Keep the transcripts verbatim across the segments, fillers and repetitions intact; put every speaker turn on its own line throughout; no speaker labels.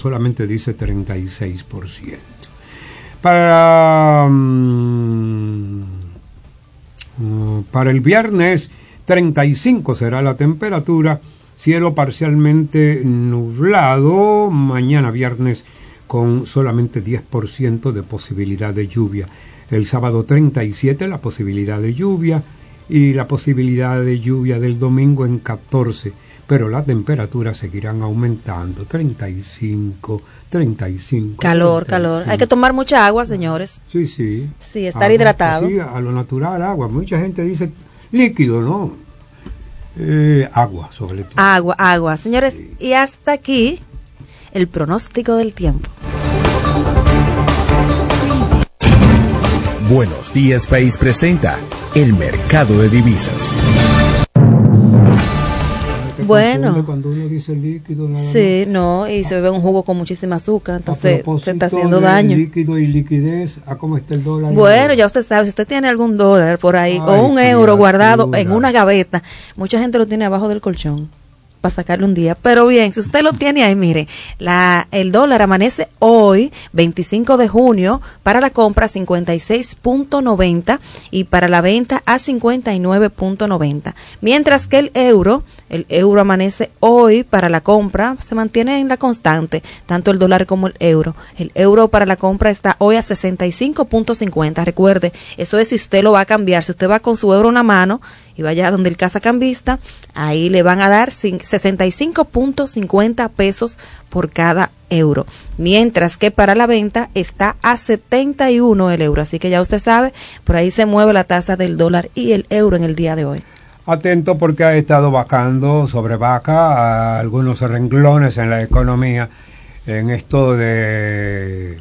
solamente dice treinta y seis por ciento. Para, um, uh, para el viernes, treinta y cinco será la temperatura, cielo parcialmente nublado, mañana viernes con solamente diez por ciento de posibilidad de lluvia. El sábado treinta y siete la posibilidad de lluvia y la posibilidad de lluvia del domingo en catorce, pero las temperaturas seguirán aumentando, treinta y cinco, treinta y cinco.
Calor, treinta y cinco. Calor. Hay que tomar mucha agua, señores.
Sí, sí.
Sí, estar
agua,
hidratado.
Sí, a lo natural, agua. Mucha gente dice líquido, ¿no? Eh, agua, sobre todo.
Agua, agua. Señores,
sí.
Y hasta aquí el pronóstico del tiempo.
Buenos Días País presenta el mercado de divisas.
Bueno,
cuando uno dice líquido, nada
sí,
más.
no, y se bebe un jugo con muchísima azúcar, entonces se está haciendo
de
daño.
Líquido y liquidez, ¿a cómo está el dólar?
Bueno, ya usted sabe, si usted tiene algún dólar por ahí,
Ay,
o un euro
criatura.
guardado en una gaveta, mucha gente lo tiene abajo del colchón para sacarle un día, pero bien, si usted lo tiene ahí, mire, la el dólar amanece hoy, veinticinco de junio, para la compra cincuenta y seis punto noventa y para la venta a cincuenta y nueve punto noventa, mientras que el euro, el euro amanece hoy para la compra, se mantiene en la constante, tanto el dólar como el euro. El euro para la compra está hoy a sesenta y cinco punto cincuenta. Recuerde, eso es si usted lo va a cambiar. Si usted va con su euro en la mano y vaya donde el casacambista, ahí le van a dar sesenta y cinco punto cincuenta pesos por cada euro. Mientras que para la venta está a setenta y uno el euro. Así que ya usted sabe, por ahí se mueve la tasa del dólar y el euro en el día de hoy.
Atento porque ha estado bajando sobre baja a algunos renglones en la economía, en esto de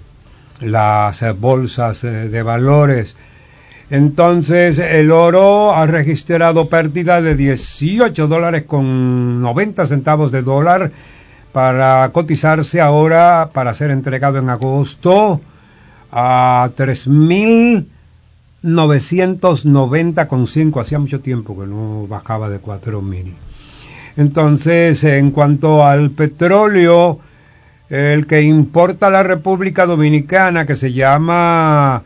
las bolsas de valores. Entonces el oro ha registrado pérdida de dieciocho dólares con noventa centavos de dólar para cotizarse ahora, para ser entregado en agosto a tres mil novecientos noventa con cinco. Hacía mucho tiempo que no bajaba de cuatro mil. Entonces, en cuanto al petróleo, el que importa la República Dominicana, que se llama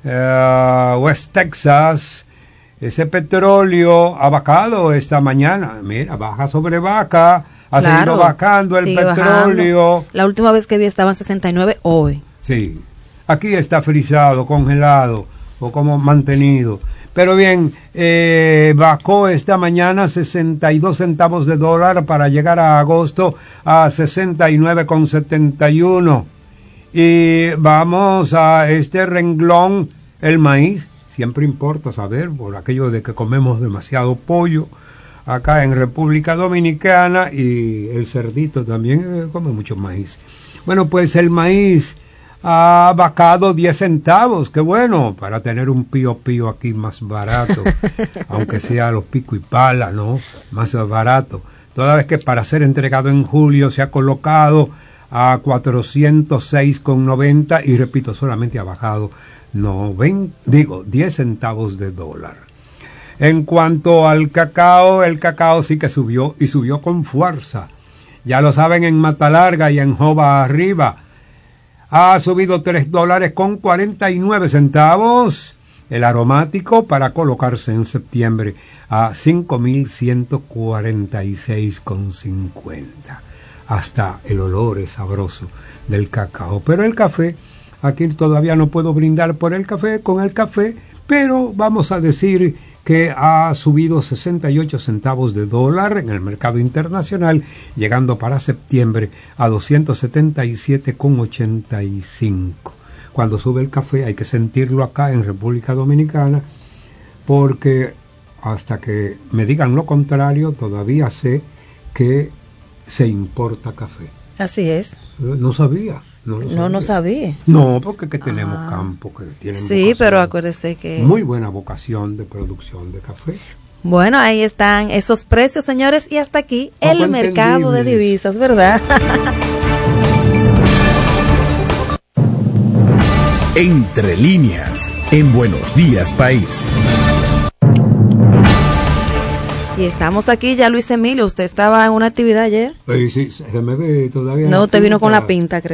uh, West Texas, ese petróleo ha bajado esta mañana. Mira, baja sobre baja, ha claro, seguido bajando el petróleo.
Bajando. La última vez que vi estaba en sesenta y nueve hoy.
Sí, aquí está frisado, congelado o como mantenido. Pero bien, eh, bajó esta mañana sesenta y dos centavos de dólar para llegar a agosto a sesenta y nueve con setenta y uno. Y vamos a este renglón, el maíz. Siempre importa saber, por aquello de que comemos demasiado pollo acá en República Dominicana, y el cerdito también eh, come mucho maíz. Bueno, pues el maíz ha bajado diez centavos, qué bueno, para tener un pío pío aquí más barato, aunque sea los pico y pala, ¿no? Más barato. Toda vez que para ser entregado en julio se ha colocado a cuatrocientos seis con noventa y repito, solamente ha bajado noventa, digo, diez centavos de dólar. En cuanto al cacao, el cacao sí que subió y subió con fuerza. Ya lo saben, en Mata Larga y en Joba Arriba ha subido tres dólares con cuarenta y nueve centavos el aromático para colocarse en septiembre a cinco mil ciento cuarenta y seis con cincuenta. Hasta el olor es sabroso del cacao. Pero el café, aquí todavía no puedo brindar por el café, con el café, pero vamos a decir que ha subido sesenta y ocho centavos de dólar en el mercado internacional, llegando para septiembre a doscientos setenta y siete con ochenta y cinco. Cuando sube el café hay que sentirlo acá en República Dominicana, porque hasta que me digan lo contrario, todavía sé que se importa café.
Así es.
No sabía. No,
no, sabía. no sabía.
No, porque que tenemos ah. campo que tienen
sí, vocación, pero acuérdese que
muy buena vocación de producción de café.
Bueno, ahí están esos precios, señores, y hasta aquí el
Poco
mercado de divisas, ¿verdad?
Entre líneas, en Buenos Días País.
Y estamos aquí ya, Luis Emilio. ¿Usted estaba en una actividad ayer?
Sí, sí, se me ve todavía.
No, usted vino con la pinta, creo.